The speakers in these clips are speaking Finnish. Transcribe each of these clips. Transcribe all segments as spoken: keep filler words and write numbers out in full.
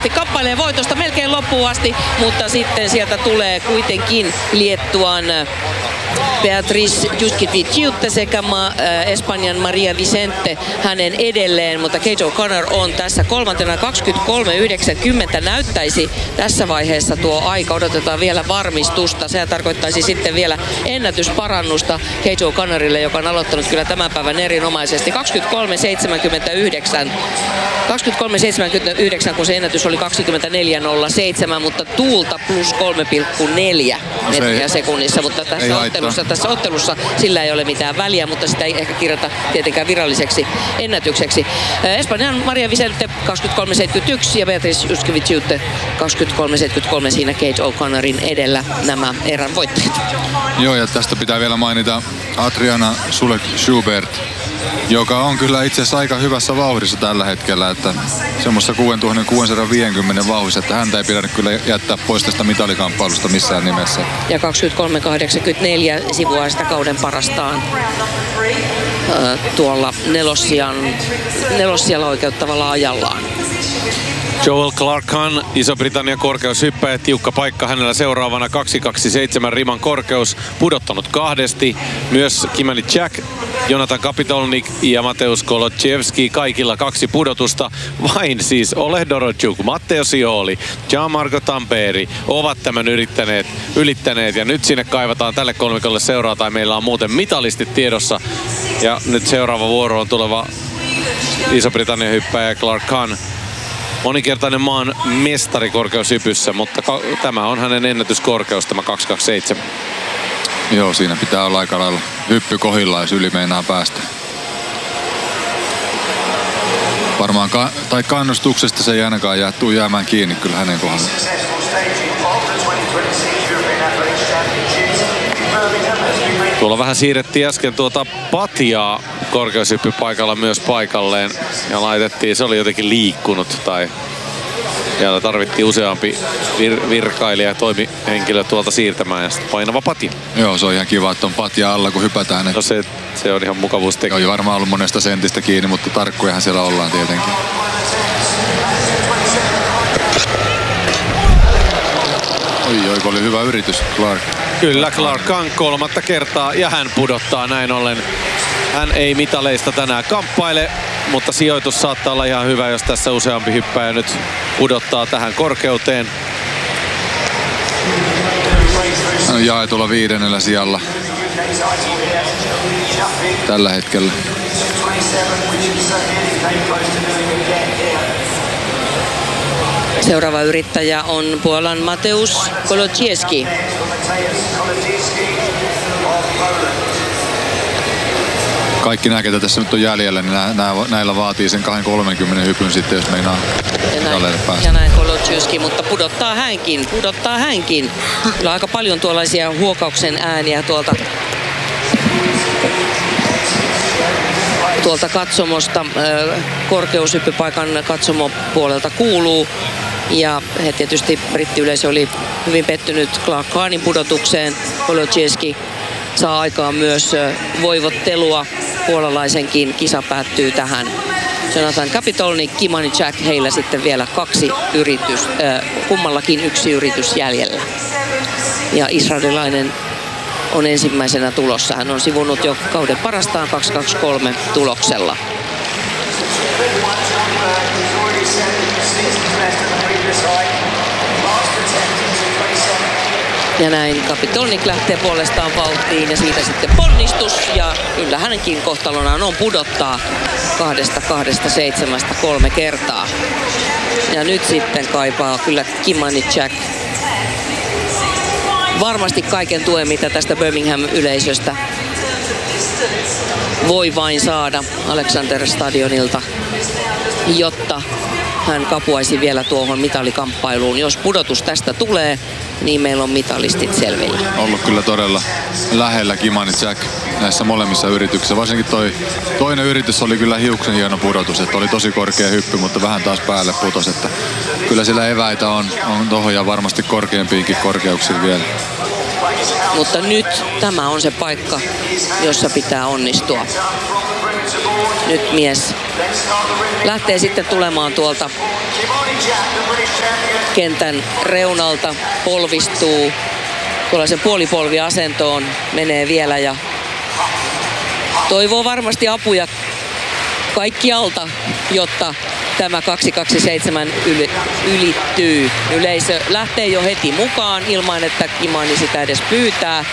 Kamppailee voitosta melkein loppuun asti, mutta sitten sieltä tulee kuitenkin Liettuan Beatrice Juskiviciute sekä ma, äh, Espanjan Maria Vicente hänen edelleen, mutta Kate O'Connor on tässä kolmantena kaksikymmentäkolme yhdeksänkymmentä näyttäisi tässä vaiheessa tuo aika. Odotetaan vielä varmistusta. Se tarkoittaisi sitten vielä ennätysparannusta Kate O'Connorille, joka on aloittanut kyllä tämän päivän erinomaisesti. kaksikymmentäkolme seitsemänkymmentäyhdeksän. kaksikymmentäkolme seitsemänkymmentäyhdeksän, kun se ennätys oli kaksikymmentäneljä nolla seitsemän, mutta tuulta plus kolme pilkku neljä metriä sekunnissa, mutta tässä ottelussa, tässä ottelussa sillä ei ole mitään väliä, mutta sitä ei ehkä kirjata tietenkään viralliseksi ennätykseksi. Espanjan Maria Vicente kaksikymmentäkolme seitsemänkymmentäyksi ja Beatrice Juskiviciute kaksikymmentäkolme seitsemänkymmentäkolme siinä Kate O'Connorin edellä nämä erän voittajat. Joo, ja tästä pitää vielä mainita Adriana Sulek-Schubert, joka on kyllä itse asiassa aika hyvässä vauhdissa tällä hetkellä, että semmoista kuusituhatta kuusisataaviisikymmentä vauhdissa, että häntä ei pidä kyllä jättää pois tästä mitalikamppailusta missään nimessä. Ja kaksikymmentäkolme kahdeksankymmentäneljä sivuaa sitä kauden parastaan äh, tuolla nelossian, nelossialla oikeuttavalla ajallaan. Joel Clark-Hahn, Iso-Britannian korkeushyppäjä, tiukka paikka hänellä seuraavana kaksi kaksikymmentäseitsemän riman korkeus, pudottanut kahdesti. Myös Kimani Jack, Jonathan Kapitolnik ja Mateusz Kolodziejewski kaikilla kaksi pudotusta. Vain siis Oleg Dorotchuk, Matteo Sioli, Gianmarco Tamperi ovat tämän yrittäneet, ylittäneet. Ja nyt sinne kaivataan tälle kolmikolle seuraa, tai meillä on muuten mitalistit tiedossa. Ja nyt seuraava vuoro on tuleva Iso-Britannian hyppäjä Clark-Hahn. Monikertainen maan mestari korkeushypyssä, mutta tämä on hänen ennätyskorkeus, tämä kaksi kaksikymmentäseitsemän. Joo, siinä pitää olla aika lailla hyppy kohillaan, jos yli meinaa päästä. Varmaan ka- tai kannustuksesta se ei ainakaan jää, tuu jäämään kiinni kyllä hänen kohdallaan. Tuolla vähän siirrettiin äsken tuota patjaa korkeushyppypaikalla myös paikalleen ja laitettiin, se oli jotenkin liikkunut tai siellä tarvittiin useampi vir- virkailija ja toimihenkilö tuolta siirtämään ja sitten painava patja. Joo, se on ihan kiva, että on patja alla kun hypätään. No se, se on ihan mukavuustekijä. Ei varmaan ollut monesta sentistä kiinni, mutta tarkkujahan siellä ollaan tietenkin. Oi, oi, oli hyvä yritys, Clark. Kyllä, Clark-Hahn kolmatta kertaa ja hän pudottaa näin ollen. Hän ei mitaleista tänään kamppaile, mutta sijoitus saattaa olla ihan hyvä, jos tässä useampi hyppäjä nyt pudottaa tähän korkeuteen. Hän on jaetulla viidennellä sijalla tällä hetkellä. Seuraava yrittäjä on Puolan Mateusz Kolodziejewski. Kaikki nämä, ketä tässä nyt on jäljellä, niin nää, nää, näillä vaatii sen kaksikymmentä hypyn sitten, jos meinaa jälleen päästä. Ja näin Kolodziejewski, mutta pudottaa hänkin, pudottaa hänkin. Kyllä aika paljon tuollaisia huokauksen ääniä tuolta, tuolta katsomosta, korkeushyppypaikan katsomopuolelta kuuluu. Ja he tietysti brittiyleisö oli hyvin pettynyt Clark-Hahnin pudotukseen. Kolodziejewski saa aikaan myös voivottelua. Puolalaisenkin kisa päättyy tähän. Jonathan Kapitolnik, Kimani Jack, heillä sitten vielä kaksi yritys, äh, kummallakin yksi yritys jäljellä. Ja israelilainen on ensimmäisenä tulossa. Hän on sivunut jo kauden parastaan kaksi kaksikymmentäkolme tuloksella. Ja näin Kapitolnik lähtee puolestaan vauhtiin ja siitä sitten ponnistus. Ja kyllä hänenkin kohtalonaan on pudottaa kahdesta kahdesta seitsemästä kolme kertaa. Ja nyt sitten kaipaa kyllä Kimani Jack varmasti kaiken tuen, mitä tästä Birmingham-yleisöstä voi vain saada Alexander-stadionilta, jotta hän kapuaisi vielä tuohon mitalikamppailuun. Jos pudotus tästä tulee, niin meillä on mitalistit selvillä. Ollut kyllä todella lähellä Kimani Jack näissä molemmissa yrityksissä. Varsinkin toi toinen yritys oli kyllä hiuksen hieno pudotus, että oli tosi korkea hyppy, mutta vähän taas päälle putos. Että kyllä sillä eväitä on, on tohon ja varmasti korkeampiinkin korkeuksiin vielä. Mutta nyt tämä on se paikka, jossa pitää onnistua. Nyt mies lähtee sitten tulemaan tuolta kentän reunalta, polvistuu tuollaisen puolipolviasentoon, menee vielä ja toivoo varmasti apuja kaikkialta, jotta tämä kaksi kaksi seitsemän yli, ylittyy. Yleisö lähtee jo heti mukaan ilman, että Kimani sitä edes pyytää.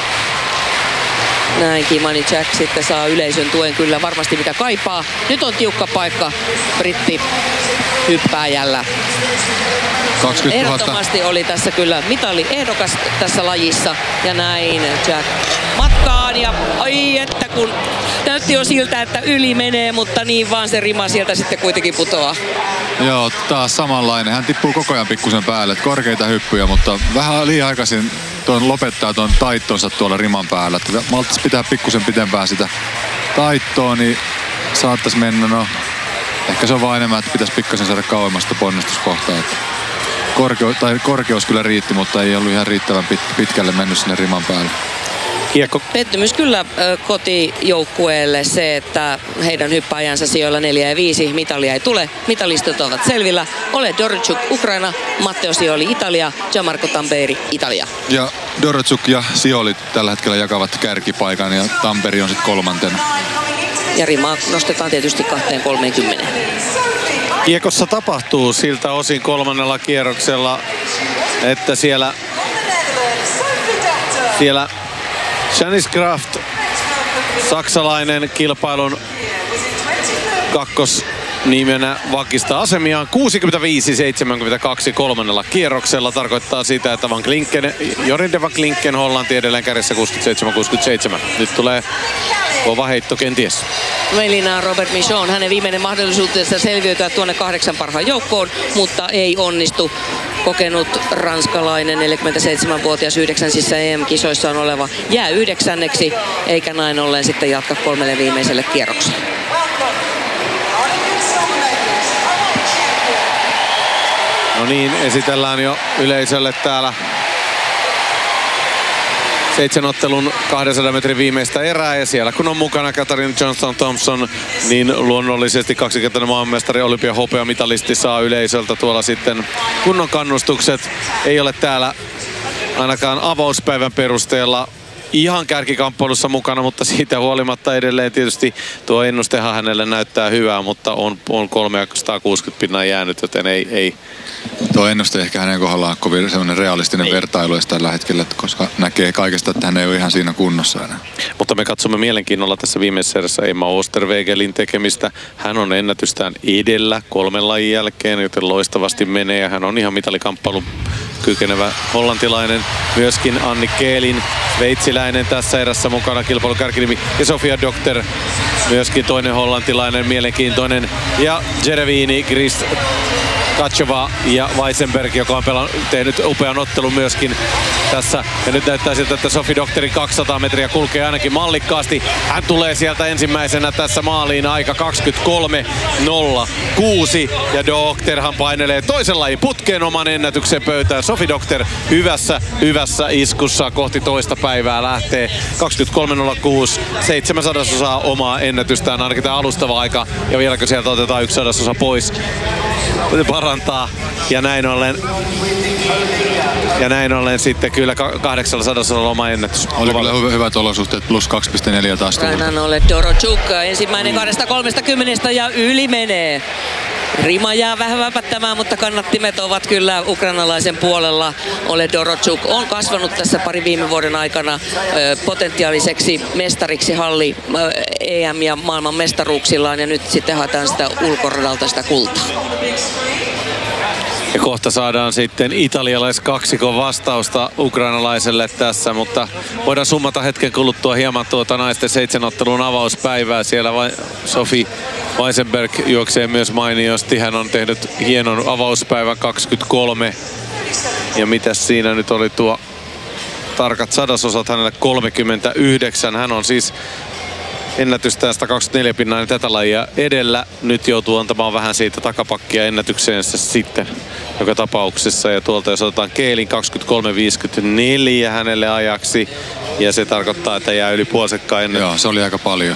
Näin Kimani Jack sitten saa yleisön tuen kyllä varmasti mitä kaipaa. Nyt on tiukka paikka britti hyppääjällä. Ehdottomasti oli tässä kyllä mitali ehdokas tässä lajissa. Ja näin Jack matkaan ja ai että kun näytti jo siltä, että yli menee, mutta niin vaan se rima sieltä sitten kuitenkin putoaa. Joo, taas samanlainen. Hän tippuu koko ajan pikkusen päälle. Korkeita hyppyjä, mutta vähän liian aikaisin tuon lopettaa tuon taittonsa tuolla riman päällä. Malttaisi pitää pikkusen pitempään sitä taittoa, niin saattaisi mennä. No, ehkä se on vaan enemmän, että pitäisi pikkasen saada kauemmasta ponnistuskohtaa. Korkeu, tai korkeus kyllä riitti, mutta ei ollut ihan riittävän pit, pitkälle mennyt sinne riman päälle. Kiekko. Pettymys kyllä kotijoukkueelle se, että heidän hyppääjänsä sijoilla neljä ja viisi mitalia ei tule. Mitalistot ovat selvillä. Ole Dorotchuk Ukraina, Matteo Sioli Italia, Gianmarco Tamberi Italia. Ja Dorotchuk ja Sioli tällä hetkellä jakavat kärkipaikan ja Tamberi on sitten kolmantena. Ja rimaa nostetaan tietysti kaksi kolmekymmentä. Kiekossa tapahtuu siltä osin kolmannella kierroksella, että siellä siellä Janice Kraft, saksalainen kilpailun kakkosnimenä vakistaa asemiaan kuusikymmentäviisi seitsemänkymmentäkaksi kolmannella kierroksella. Tarkoittaa sitä, että Van Klinken, Jorinde Van Klinken Hollanti edelleen kärjessä kuusikymmentäseitsemän kuusikymmentäseitsemän. Nyt tulee kova heitto kenties. Melina Robert Michon, hänen viimeinen mahdollisuutensa selviytyä tuonne kahdeksan parhaan joukkoon, mutta ei onnistu. Kokenut ranskalainen neljäkymmentäseitsemänvuotias yhdeksänsissa E M-kisoissaan oleva jää yhdeksänneksi, eikä näin ollen sitten jatka kolmelle viimeiselle kierrokselle. No niin, esitellään jo yleisölle täällä seitsemänottelun kahdensadan metrin viimeistä erää, ja siellä kun on mukana Katharine Johnson-Thompson, niin luonnollisesti kaksikertainen maailmanmestari, olympiahopeamitalisti saa yleisöltä tuolla sitten kunnon kannustukset. Ei ole täällä ainakaan avauspäivän perusteella ihan kärkikamppailussa mukana, mutta siitä huolimatta edelleen tietysti tuo ennustehan hänelle näyttää hyvää, mutta on, on kolmesataakuusikymmentä pinnaa jäänyt, joten ei... ei Tuo ennuste ehkä hänen kohdallaan kovin semmoinen realistinen ei. vertailu tällä hetkellä, koska näkee kaikesta, että hän ei ole ihan siinä kunnossa enää. Mutta me katsomme mielenkiinnolla tässä viimeisessä erässä Emma Oosterwegelin tekemistä. Hän on ennätystään edellä kolmen lajin jälkeen, joten loistavasti menee ja hän on ihan mitalikamppailun kykenevä hollantilainen. Myöskin Anni Keelin sveitsiläinen tässä erässä mukana, kilpailun kärkinimi, ja Sofia Dokter, myöskin toinen hollantilainen, mielenkiintoinen, ja Jerevini, Grist Kachova ja Weissenberg, joka on pelan, tehnyt upean ottelun myöskin tässä. Ja nyt näyttää siltä, että Sofi Dokterin kaksisataa metriä kulkee ainakin mallikkaasti. Hän tulee sieltä ensimmäisenä tässä maaliin, aika kaksikymmentäkolme nolla kuusi. Ja Dokterhan painelee toisen lajin putkeen oman ennätyksen pöytään. Sofi Dokter hyvässä, hyvässä iskussa kohti toista päivää lähtee. kaksikymmentäkolme nolla kuusi, seitsemän sadasosaa omaa ennätystään, ainakin tämä alustava aika. Ja vieläkö sieltä otetaan yksi sadasosa pois, parantaa, ja näin ollen ja näin ollen sitten kyllä kahdeksansataa oma ennätys. Oli kyllä hyvät, hyvät olosuhteet, plus kaksi pilkku neljä taas tullut. Rainan Ole Dorotchuk, ensimmäinen kahdesta kolmekymmentä ja yli menee. Rima jää vähän väpättämään, mutta kannattimet ovat kyllä ukrainalaisen puolella. Ole Dorotchuk on kasvanut tässä pari viime vuoden aikana ö, potentiaaliseksi mestariksi halli ö, E M- ja maailman mestaruuksillaan, ja nyt sitten haetaan sitä ulkoradalta sitä kultaa. Ja kohta saadaan sitten italialaiskaksikon vastausta ukrainalaiselle tässä, mutta voidaan summata hetken kuluttua hieman tuota naisten seitsemänottelun avauspäivää. Siellä vai Sofi Weissenberg juoksee myös mainiosti. Hän on tehnyt hienon avauspäivän kaksikymmentäkolme. Ja mitäs siinä nyt oli tuo tarkat sadasosat hänelle kolmekymmentäyhdeksän. Hän on siis ennätystään sata kaksikymmentäneljä pinnainen tätä lajia edellä. Nyt joutuu antamaan vähän siitä takapakkia ennätykseensä sitten joka tapauksessa. Ja tuolta jos otetaan Keelin kaksikymmentäkolme viisikymmentäneljä hänelle ajaksi. Ja se tarkoittaa, että jää yli puolisekkaan ennätys. Joo, se oli aika paljon.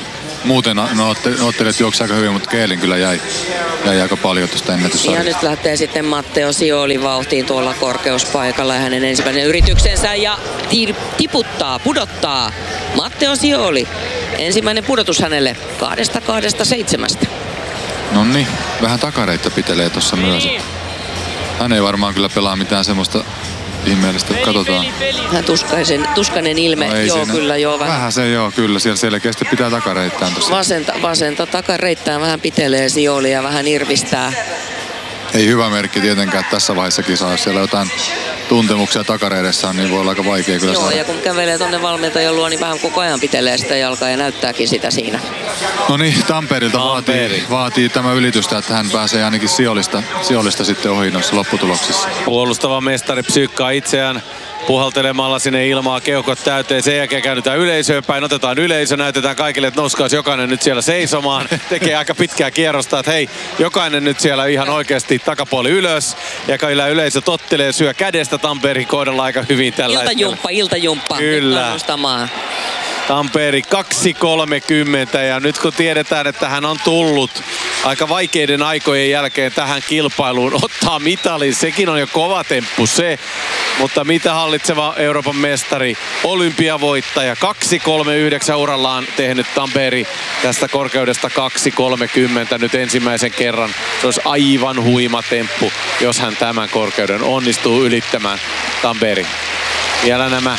muuten no, ottelijat juoksi aika hyvin, mutta Keelin kyllä jäi, jäi aika paljon tuosta ennätyssarjasta. Ja nyt lähtee sitten Matteo Sioli vauhtiin tuolla korkeuspaikalla ja hänen ensimmäinen yrityksensä ja tiputtaa, pudottaa Matteo Sioli. Ensimmäinen pudotus hänelle kahdesta kahdesta seitsemästä. No niin, vähän takareita pitelee tuossa myös. Hän ei varmaan kyllä pelaa mitään semmoista ihmeellistä. Katsotaan. Hän tuskaisen, tuskainen ilme. No joo, siinä. kyllä joo. Vähän. vähän se joo, kyllä. Siellä selkeästi pitää takareittään tuossa. Vasenta, vasenta takareittään vähän pitelee Sioli ja vähän irvistää. Ei hyvä merkki tietenkään, että tässä vaiheessa kisaa, jos siellä jotain tuntemuksia takareidessa on, niin voi olla aika vaikea kyllä Joo, saada. ja kun kävelee tonne valmentajan luo, niin vähän koko ajan pitelee sitä jalkaa ja näyttääkin sitä siinä. No niin, Tamperilta vaatii, vaatii tämä ylitystä, että hän pääsee ainakin Siolista, Siolista sitten ohi noissa lopputuloksissa. Puolustava mestari psyykkaa itseään puhaltelemalla sinne ilmaa, keuhkot täyteen. Sen jälkeen käännytään yleisöön päin, otetaan yleisö, näytetään kaikille, että nouskaas jokainen nyt siellä seisomaan. Tekee aika pitkää kierrosta, että hei, jokainen nyt siellä ihan oikeasti takapuoli ylös. Ja kyllä yleisö tottelee, syö kädestä Tampereen kohdalla aika hyvin tällä Iltajumppa, iltajumppa. Kyllä. Tampere kaksi kolmekymmentä ja nyt kun tiedetään, että hän on tullut aika vaikeiden aikojen jälkeen tähän kilpailuun ottaa mitalin, sekin on jo kova temppu se, mutta mitä hallitseva Euroopan mestari, olympiavoittaja, kaksi kolmekymmentäyhdeksän urallaan tehnyt Tampere tästä korkeudesta kaksi kolmekymmentä nyt ensimmäisen kerran. Se olisi aivan huima temppu, jos hän tämän korkeuden onnistuu ylittämään. Tampere. Vielä nämä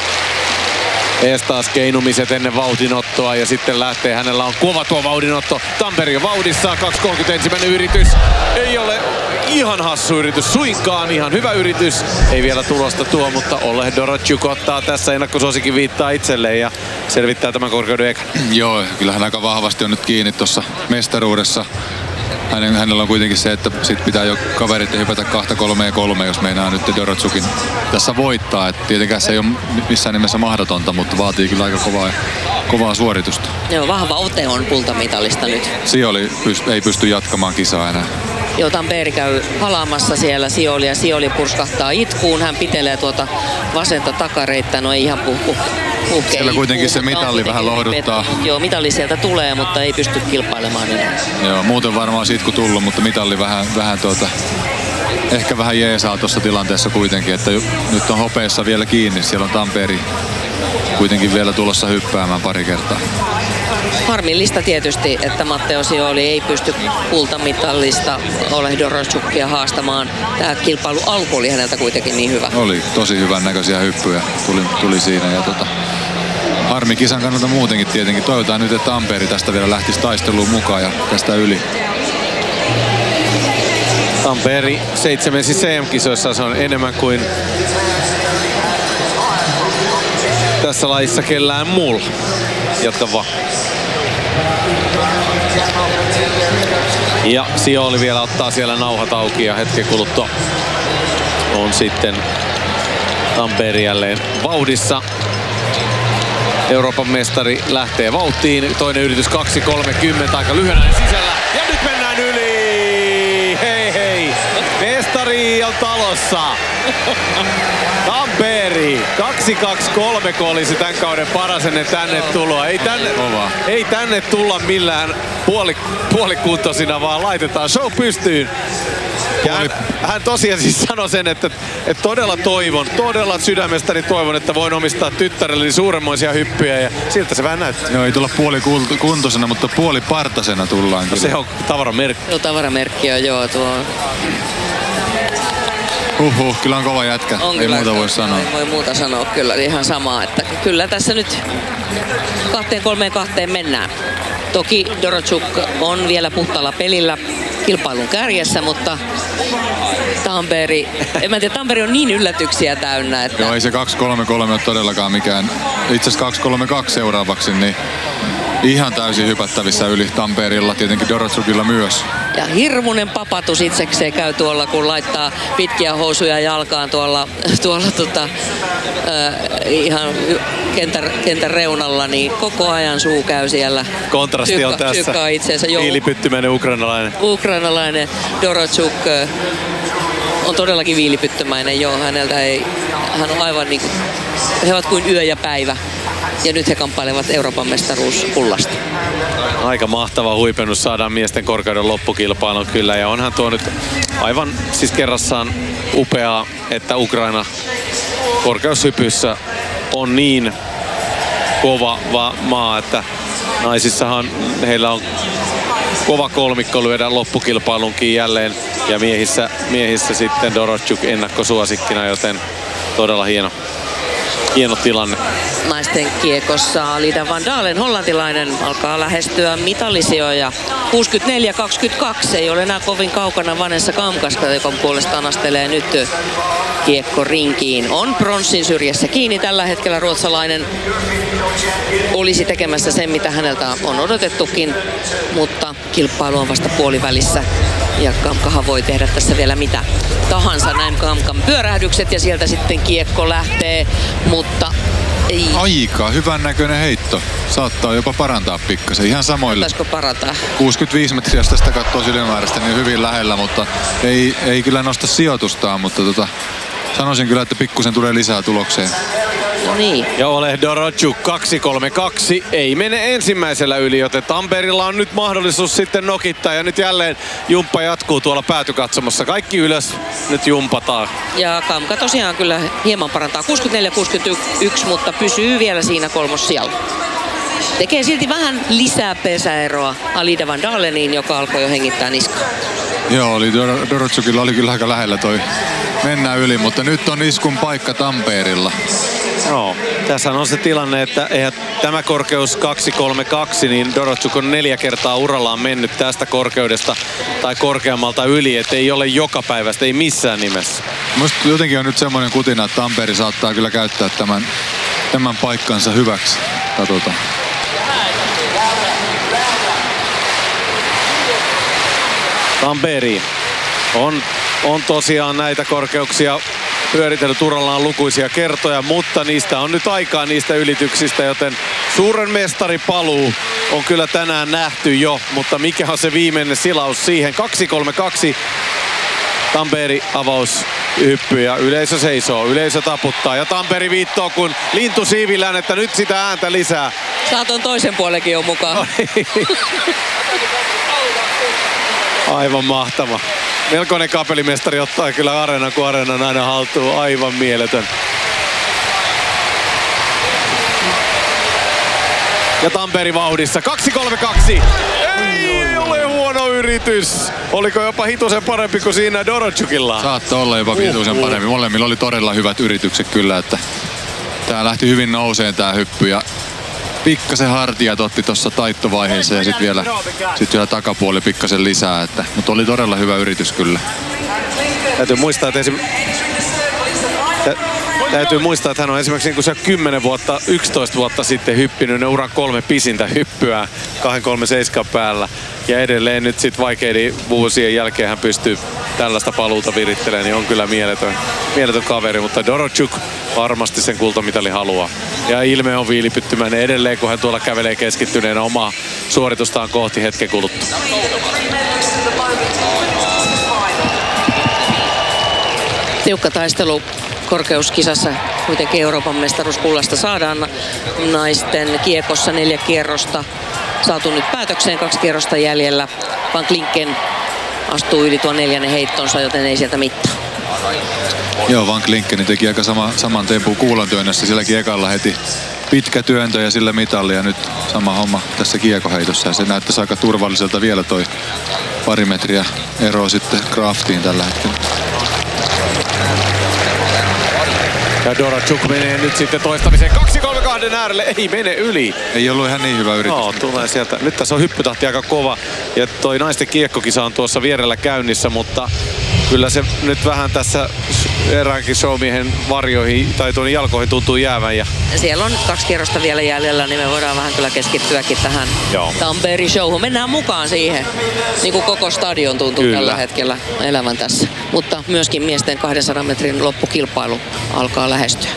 ees taas keinumiset ennen vauhdinottoa ja sitten lähtee. Hänellä on kova tuo vauhdinotto. Tampere on vauhdissa. kaksi kolmekymmentä ensimmäinen yritys. Ei ole ihan hassu yritys. Suinkaan ihan hyvä yritys. Ei vielä tulosta tuo, mutta Oleg Dorotchuk ottaa tässä ennakkosuosikin viittaa itselleen ja selvittää tämän korkeuden ekan. Joo, kyllähän aika vahvasti on nyt kiinni tuossa mestaruudessa. Hänen, hänellä on kuitenkin se, että sit pitää jo kaverit hypätä kahta kolmeen kolme, jos meinaa nyt Dorotchukin tässä voittaa. Et tietenkään se ei ole missään nimessä mahdotonta, mutta vaatii kyllä aika kovaa, kovaa suoritusta. Joo, vahva ote on kultamitalista nyt. Sioli pyst- ei pysty jatkamaan kisaa enää. Joo, Tampere käy halaamassa siellä Sioli ja Sioli purskahtaa itkuun. Hän pitelee tuota vasenta takareittaa, no ei ihan puhku. Puhkeen siellä kuitenkin se mitalli vähän lohduttaa. Petty. Joo, mitalli sieltä tulee, mutta ei pysty kilpailemaan enää. Joo, muuten varmaan sitku tullut, mutta mitalli vähän, vähän tuota, ehkä vähän jeesaa tuossa tilanteessa kuitenkin, että nyt on hopeessa vielä kiinni. Siellä on Tampere kuitenkin vielä tulossa hyppäämään pari kertaa. Harmillista tietysti, että Matteo Sioli ei pysty kultamitallista Oleg Dorotchukia haastamaan. Tämä kilpailu alku oli häneltä kuitenkin niin hyvä. Oli tosi hyvän näköisiä hyppyjä tuli, tuli siinä ja tota, harmi kisan kannalta muutenkin tietenkin. Toivotaan nyt, että Tampere tästä vielä lähtisi taisteluun mukaan ja tästä yli. Tampere seitsemäsi C M-kisoissa se on enemmän kuin tässä lajissa kellään muulla. Jatka vaan. Ja Sioli vielä ottaa siellä nauhat auki ja hetken kuluttua on sitten Tampere jälleen vauhdissa. Euroopan mestari lähtee vauhtiin. Toinen yritys kaksi kolmekymmentä aika lyhyenä sisällä. Ja nyt mennään yli! Hei hei! Mestari on talossa! Tampere kaksi kaksi kolme, kun olisi tämän kauden paras ennen tänne tuloa. Ei tänne, ei tänne tulla millään puoli, puolikuntoisina, vaan laitetaan show pystyyn. Ja hän, hän tosiaan siis sanoi sen, että, että todella toivon, todella sydämestäni toivon, että voin omistaa tyttärelleni suuremmoisia hyppyjä ja siltä se vähän näyttää. Joo, ei tulla puolikuntoisena, mutta puolipartasena tullaan. No, se on tavaramerkki. Joo, tavaramerkki on joo tuo. Huhhuh, kyllä on kova jätkä. On ei kyllä, muuta voi sanoa. Ei voi muuta sanoa kyllä ihan samaa, että kyllä tässä nyt kahteen kolmeen kahteen mennään. Toki Dorotchuk on vielä puhtaalla pelillä kilpailun kärjessä, mutta Tampere, en mä tiedä, Tampere on niin yllätyksiä täynnä, että... Joo, ei se kaksi kolme kolme ole todellakaan mikään. Itse asiassa kaksi kolme kaksi seuraavaksi, niin ihan täysin hypättävissä yli Tampereella, tietenkin Dorotchukilla myös. Ja hirmuinen papatus itsekseen käy tuolla, kun laittaa pitkiä housuja jalkaan tuolla, tuolla tota, äh, ihan kentän, kentän reunalla, niin koko ajan suu käy siellä. Kontrasti Sykka, on tässä. Viilipyttymäinen ukrainalainen. Ukrainalainen Dorotchuk äh, on todellakin viilipyttymäinen, joo, häneltä ei, hän on aivan niin kuin, he ovat kuin yö ja päivä. Ja nyt he kamppailevat Euroopan mestaruuskullasta. Aika mahtava huipennus saadaan miesten korkeuden loppukilpailun kyllä. Ja onhan tuo nyt aivan siis kerrassaan upeaa, että Ukraina korkeushypyssä on niin kova maa, että naisissahan heillä on kova kolmikko lyödä loppukilpailunkin jälleen. Ja miehissä, miehissä sitten Dorotchuk ennakkosuosikkina, joten todella hieno, hieno tilanne. Naisten kiekossa Alida van Dalen, hollantilainen, alkaa lähestyä mitallisijoja. kuusikymmentäneljä kaksikymmentäkaksi, ei ole enää kovin kaukana Vanessa Kamkasta, joka puolestaan astelee nyt kiekko rinkiin. On pronssin syrjässä kiinni tällä hetkellä ruotsalainen. Olisi tekemässä sen, mitä häneltä on odotettukin, mutta kilpailu on vasta puolivälissä. Ja Kamkahan voi tehdä tässä vielä mitä tahansa. Näin Kamkan pyörähdykset ja sieltä sitten kiekko lähtee, mutta ei. Aika hyvän näköinen heitto. Saattaa jopa parantaa pikkasen. Ihan samoille. Taisiko parantaa? kuusikymmentäviisi metriä, jos tästä katsoo silmämäärästä, niin hyvin lähellä, mutta ei, ei kyllä nosta sijoitustaan, mutta tota, sanoisin kyllä, että pikkusen tulee lisää tulokseen. No niin. Ja Oleg Dorotchuk kaksi kolme kaksi ei mene ensimmäisellä yli, joten Tampereella on nyt mahdollisuus sitten nokittaa. Ja nyt jälleen jumppa jatkuu tuolla päätykatsomossa. Kaikki ylös, nyt jumpataan. Ja Kamka tosiaan kyllä hieman parantaa kuusikymmentäneljä kuusikymmentäyksi, mutta pysyy vielä siinä kolmossijalla. Tekee silti vähän lisää pesäeroa Alida van Daleniin, joka alkoi jo hengittää niskaa. Joo, oli Dor- Dorotchukilla oli kyllä aika lähellä toi mennä yli, mutta nyt on iskun paikka Tampereella. Joo, tässä on se tilanne, että eihän tämä korkeus kaksi kolme kaksi, niin Dorotchuk on neljä kertaa urallaan mennyt tästä korkeudesta tai korkeammalta yli, että ei ole joka päivästä, ei missään nimessä. Musta jotenkin on nyt semmoinen kutina, että Tampere saattaa kyllä käyttää tämän, tämän paikkansa hyväksi. Katsotaan. Tampere on, on tosiaan näitä korkeuksia pyöritellyt urallaan lukuisia kertoja, mutta niistä on nyt aikaa niistä ylityksistä, joten suuren mestari paluu on kyllä tänään nähty jo, mutta mikä on se viimeinen silaus siihen? kaksi kolme kaksi Tampere avaushyppy ja yleisö seisoo, yleisö taputtaa ja Tampere viittoo kun lintu siivillään, että nyt sitä ääntä lisää. Saaton toisen puolenkin jo mukaan. Aivan mahtava. Melkoinen kapelimestari ottaa kyllä areenan, kun areenan aina haltuu. Aivan mieletön. Ja Tampere vauhdissa. kaksi kolme kaksi. Ei ole huono yritys. Oliko jopa hitusen parempi kuin siinä Dorotchukilla? Saattoi olla jopa hitusen parempi. Molemmilla oli todella hyvät yritykset kyllä, että tää lähti hyvin nouseen tää hyppy ja pikkasen hartiat otti tuossa taittovaiheessa ja sitten vielä, sit vielä takapuoli pikkasen lisää. Että, mutta oli todella hyvä yritys kyllä. Täytyy muistaa, että esim... Tä... Täytyy muistaa, että hän on esimerkiksi niin kuin se kymmenen vuotta, yksitoista vuotta sitten hyppinyt ne uran kolme pisintä hyppyä kaksi kolme seitsemän päällä. Ja edelleen nyt sitten vaikeiden vuosien jälkeen hän pystyy tällaista paluuta virittelemään, niin on kyllä mieletön, mieletön kaveri. Mutta Dorotchuk varmasti sen kultamitalin haluaa. Ja ilme on viilipyttymäinen edelleen, kun hän tuolla kävelee keskittyneenä omaa suoritustaan kohti hetken kuluttua. Tiukka taistelu korkeuskisassa. Kuitenkin Euroopan mestaruuskullasta saadaan naisten kiekossa neljä kierrosta. Saatu nyt päätökseen, kaksi kierrosta jäljellä. Van Klinken astuu yli tuon neljännen heittonsa, joten ei sieltä mittaa. Joo, Van Klinken teki aika sama, saman tempun kuulantyönnössä. Silläkin ekalla heti pitkä työntö ja sillä mitalli ja nyt sama homma tässä kiekoheitossa. Ja se näyttäisi aika turvalliselta vielä toi pari metriä eroa sitten Craftiin tällä hetkellä. Ja Dorotchuk menee nyt sitten toistamiseen kaksi kolme kaksi äärelle. Ei mene yli. Ei ollut ihan niin hyvä yritys. No, tulee sieltä. Nyt tässä on hyppytahti aika kova. Ja toi naisten kiekkokisa on tuossa vierellä käynnissä, mutta kyllä se nyt vähän tässä eräänkin showmiehen varjoihin tai tuonne jalkoihin tuntuu jäävän. Ja... Siellä on kaksi kierrosta vielä jäljellä, niin me voidaan vähän kyllä keskittyäkin tähän Tampere showhun. Mennään mukaan siihen, niin kuin koko stadion tuntuu kyllä tällä hetkellä elävän tässä. Mutta myöskin miesten kahdensadan metrin loppukilpailu alkaa lähestyä.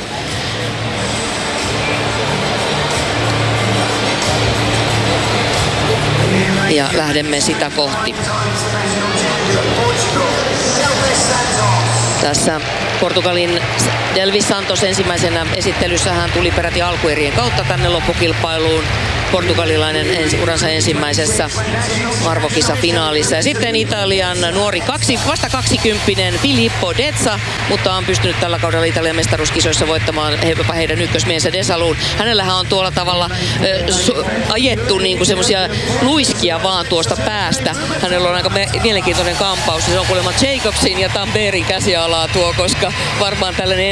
Ja lähdemme sitä kohti. Tässä Portugalin Delvis Santos ensimmäisenä esittelyssä hän tuli peräti alkuerien kautta tänne loppukilpailuun. Portugalilainen ensi, uransa ensimmäisessä arvokisafinaalissa. Ja sitten Italian nuori kaksi, vasta kaksikymppinen Filippo Dezza, mutta on pystynyt tällä kaudella Italian mestaruuskisoissa voittamaan he, jopa heidän ykkösmiensä Desaluun. Hänellähän on tuolla tavalla äh, su, ajettu niinku semmosia luiskia vaan tuosta päästä. Hänellä on aika me, mielenkiintoinen kampaus. Se on kuulemma Jacobsin ja Tamberin käsialaa tuo, koska varmaan tällainen